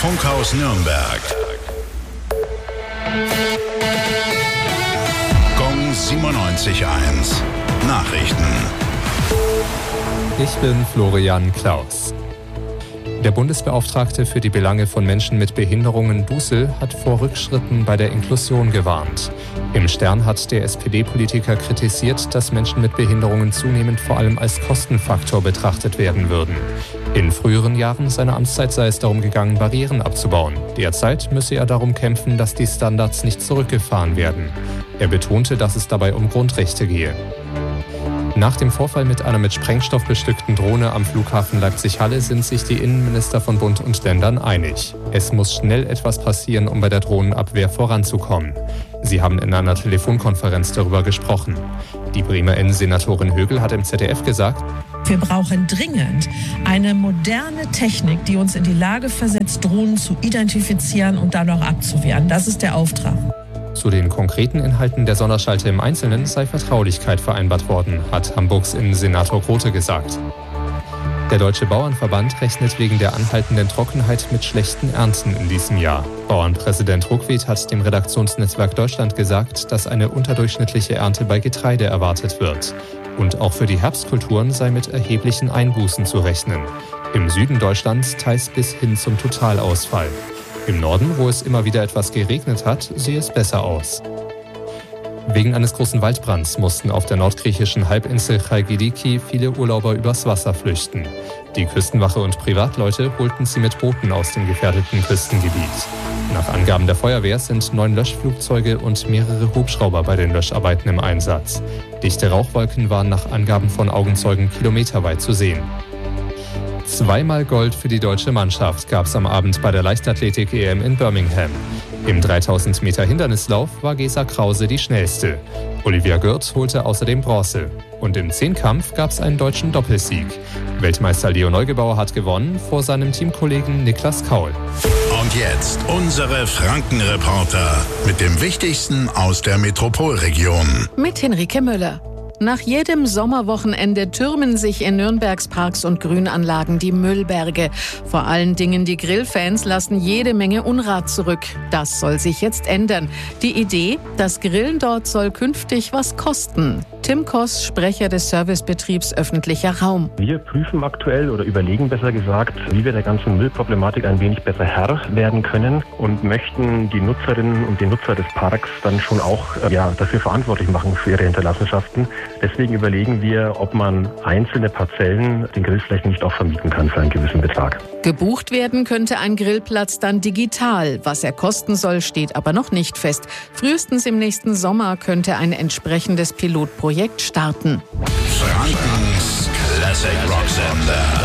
Funkhaus Nürnberg. Gong 97.1. Nachrichten. Ich bin Florian Klaus. Der Bundesbeauftragte für die Belange von Menschen mit Behinderungen Dussel hat vor Rückschritten bei der Inklusion gewarnt. Im Stern hat der SPD-Politiker kritisiert, dass Menschen mit Behinderungen zunehmend vor allem als Kostenfaktor betrachtet werden würden. In früheren Jahren seiner Amtszeit sei es darum gegangen, Barrieren abzubauen. Derzeit müsse er darum kämpfen, dass die Standards nicht zurückgefahren werden. Er betonte, dass es dabei um Grundrechte gehe. Nach dem Vorfall mit einer mit Sprengstoff bestückten Drohne am Flughafen Leipzig-Halle sind sich die Innenminister von Bund und Ländern einig. Es muss schnell etwas passieren, um bei der Drohnenabwehr voranzukommen. Sie haben in einer Telefonkonferenz darüber gesprochen. Die Bremer Innensenatorin Högel hat im ZDF gesagt: Wir brauchen dringend eine moderne Technik, die uns in die Lage versetzt, Drohnen zu identifizieren und dann auch abzuwehren. Das ist der Auftrag. Zu den konkreten Inhalten der Sonderschalte im Einzelnen sei Vertraulichkeit vereinbart worden, hat Hamburgs Innensenator Grote gesagt. Der Deutsche Bauernverband rechnet wegen der anhaltenden Trockenheit mit schlechten Ernten in diesem Jahr. Bauernpräsident Ruckwied hat dem Redaktionsnetzwerk Deutschland gesagt, dass eine unterdurchschnittliche Ernte bei Getreide erwartet wird. Und auch für die Herbstkulturen sei mit erheblichen Einbußen zu rechnen. Im Süden Deutschlands teils bis hin zum Totalausfall. Im Norden, wo es immer wieder etwas geregnet hat, sehe es besser aus. Wegen eines großen Waldbrands mussten auf der nordgriechischen Halbinsel Chalkidiki viele Urlauber übers Wasser flüchten. Die Küstenwache und Privatleute holten sie mit Booten aus dem gefährdeten Küstengebiet. Nach Angaben der Feuerwehr sind 9 Löschflugzeuge und mehrere Hubschrauber bei den Löscharbeiten im Einsatz. Dichte Rauchwolken waren nach Angaben von Augenzeugen kilometerweit zu sehen. 2-mal Gold für die deutsche Mannschaft gab es am Abend bei der Leichtathletik-EM in Birmingham. Im 3000 Meter Hindernislauf war Gesa Krause die schnellste. Olivia Gürt holte außerdem Bronze. Und im Zehnkampf gab es einen deutschen Doppelsieg. Weltmeister Leo Neugebauer hat gewonnen vor seinem Teamkollegen Niklas Kaul. Und jetzt unsere Frankenreporter mit dem Wichtigsten aus der Metropolregion. Mit Henrike Müller. Nach jedem Sommerwochenende türmen sich in Nürnbergs Parks und Grünanlagen die Müllberge. Vor allen Dingen die Grillfans lassen jede Menge Unrat zurück. Das soll sich jetzt ändern. Die Idee, das Grillen dort soll künftig was kosten. Tim Koss, Sprecher des Servicebetriebs Öffentlicher Raum. Wir prüfen aktuell oder überlegen besser gesagt, wie wir der ganzen Müllproblematik ein wenig besser Herr werden können und möchten die Nutzerinnen und den Nutzer des Parks dann schon auch dafür verantwortlich machen für ihre Hinterlassenschaften. Deswegen überlegen wir, ob man einzelne Parzellen den Grillflächen nicht auch vermieten kann für einen gewissen Betrag. Gebucht werden könnte ein Grillplatz dann digital. Was er kosten soll, steht aber noch nicht fest. Frühestens im nächsten Sommer könnte ein entsprechendes Pilotprojekt starten. Frankens Classic Rock Sender.